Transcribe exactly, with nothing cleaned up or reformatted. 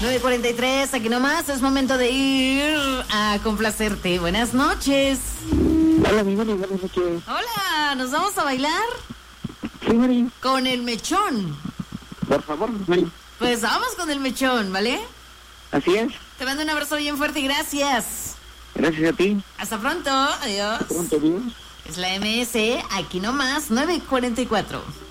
nueve cuarenta y tres, aquí nomás, es momento de ir a complacerte. Buenas noches. Hola, mi Mari, buenas noches. Hola, ¿nos vamos a bailar? Sí, Mari. Con el mechón. Por favor, Mari. Pues vamos con el mechón, ¿vale? Así es. Te mando un abrazo bien fuerte y gracias. Gracias a ti. Hasta pronto, adiós. Hasta pronto, adiós. Es la M S, aquí nomás, nueve cuarenta y cuatro.